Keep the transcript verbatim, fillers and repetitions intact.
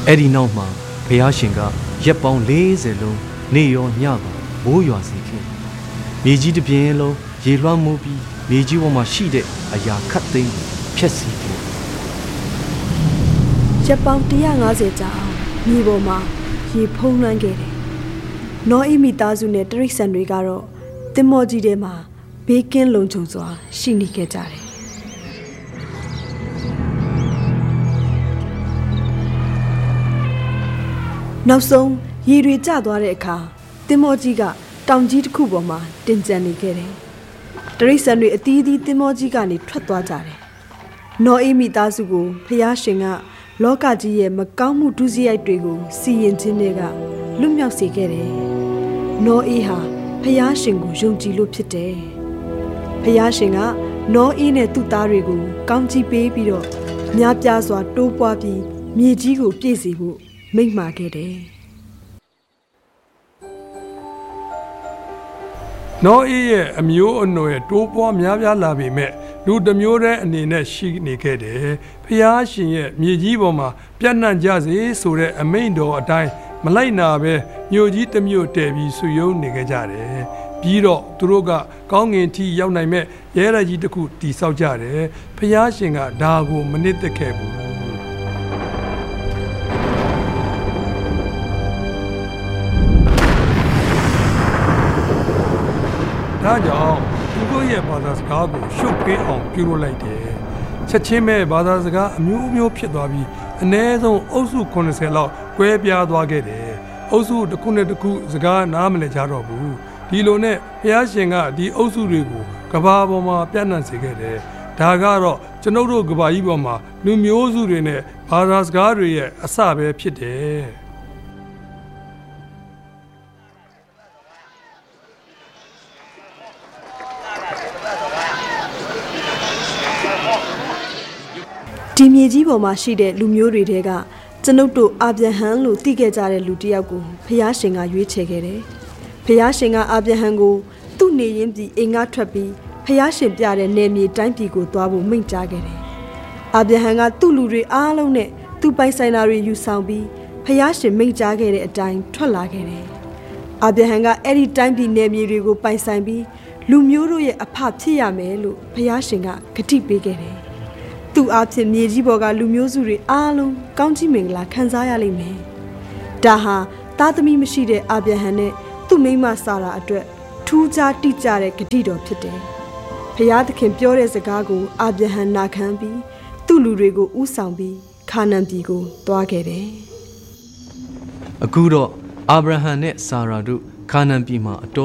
အဲ့ဒီနောက်မှာဘုရားရှင်ကရက်ပေါင်း၄၀လုံးနေရောညပါမိုးရွာစေခဲ့မြေကြီးတစ်ပြင်းလုံးရေလွှမ်းမိုးပြီးမြေကြီးပေါ်မှာရှိတဲ့အရာခတ်သိမ်းဖျက်ဆီးခဲ့ရက်ပေါင်း၁၅၀ကြာမြေပေါ်မှာရေဖုံးလွှမ်းခဲ့တယ်နောအီမိသားစုနဲ့တရိတ်ဆန်တွေကတော့တင်မောကြီးထဲမှာဘေးကင်းလုံခြုံစွာရှိနေခဲ့ကြတယ်နောက်ဆုံးရေတွေကျသွားတဲ့အခါတင်မောကြီးကတောင်ကြီးတစ်ခုပေါ်မှာတင်ကျန်နေခဲ့တယ်တရိတ်ဆန်တွေအသီးသီးတင်မောကြီးကနေထွက်သွားကြတယ်နောအီမိသားစုကိုဖျားရှင်ကလောကကြီးရဲ့မကောင်းမှုဒုစရိုက်တွေကိုစီရင်ခြင်းတွေကလွတ်မြောက်စေခဲ့တယ်နောအီဟာဖျားရှင်ကိုယုံကြည်လို့ဖြစ်တယ်ဖျားရှင်ကနောအီနဲ့သူ့သားတွေကိုကောင်းချီးပေးပြီးတော့များပြားစွာတိုးပွားပြီးမြေကြီးကိုပြည့်စေဖို့မိန့်မာခဲ့တယ်နောအေးရဲ့အမျိုးအနွယ်တိုးပွားများပြားလာပေမဲ့လူတစ်မျိုးတည်းအနေနဲ့ရှိနေခဲ့တယ်။ဖျားရှင်ရဲ့မြေကြီးပေါ်မှာပြန့်နှံ့ကြစေဆိုတဲ့အမိန့်တော်အတိုင်းမလိုက်နာပဲမြို့ကြီးတစ်မြို့တည်ပြီးဆွေယုံနေခဲ့ကြတယ်။ပြီးတော့သူတို့ကကောင်းငင်ထီရောက်နိုင်မဲ့ရဲရကြီးတစ်ခုတည်ဆောက်ကြတယ်။ဖျားရှင်ကဒါကိုမနစ်သက်ခဲ့ဘူး။ဒါကြောင့်သူတို့ရဲ့ဘာသာစကားကိုရှုပ်ပေးအောင်ပြုလုပ်လိုက်တယ်။ချက်ချင်းပဲဘာသာစကားအမျိုးမျိုးဖြစ်သွားပြီးအနည်းဆုံးအုပ်စု၉၀လောက်ကွဲပြားသွားခဲ့တယ်။အုပ်စုတစ်ခုနဲ့တစ်ခုစကားနားမလည်ကြတော့ဘူး။ဒီလိုနဲ့ဘုရားရှင်ကဒီအုပ်စုတွေကိုကဘာပေါ်မှာပြန့်နှံ့စေခဲ့တယ်။ဒါကတော့ကျွန်ုပ်တို့ကဘာကြီးပေါ်မှာလူမျိုးစုတွေနဲ့ဘာသာစကားတွေရဲ့အစပဲဖြစ်တယ်။ဒီမြေကြီးပေါ်မှာရှိတဲ့လူမျိုးတွေတဲကကျွန်ုပ်တို့အာဗြဟံလို့သိခဲ့ကြတဲ့လူတစ်ယောက်ကိုဖျားရှင်ကရွေးချယ်ခဲ့တယ်။ဖျားရှင်ကအာဗြဟံကိုသူ့နေရင်းပြည်အိမ်ကထွက်ပြီးဖျားရှင်ပြတဲ့နယ်မြေတိုင်းပြည်ကိုသွားဖို့မိန့်ကြားခဲ့တယ်။အာဗြဟံကသူ့လူတွေအားလုံးနဲ့သူ့ပိုင်ဆိုင်တာတွေယူဆောင်ပြီးဖျားရှင်မိန့်ကြားခဲ့တဲ့အတိုင်းထွက်လာခဲ့တယ်။အာဗြဟံကအဲ့ဒီတိုင်းပြည်နယ်မြေတွေကိုပိုင်ဆိုင်ပြီးလူမျိုးတို့ရဲ့အဖဖြစ်ရမယ်လို့ဖျားရှင်ကဂတိပေးခဲ့တယ်။သူ့အဖြစ်မြေကြီးပေါ်ကလူမျိုးစုတွေအားလုံးကောင်းချီးမင်္ဂလာခံစားရလိမ့်မယ်။ဒါဟာသားသမီးမရှိတဲ့အာဗြဟံနဲ့သူ့မိန်းမစာရာအတွက်ထူးခြားတိကျတဲ့ဂတိတော်ဖြစ်တယ်။ဖျားသခင်ပြောတဲ့စကားကိုအာဗြဟံနာခံပြီးသူ့လူတွေကိုဥဆောင်ပြီးခါနန်ပြည်ကိုသွားခဲ့တယ်။အခုတော့အာဗြဟံနဲ့စာရာတို့ခါနန်ပြည်မှာအ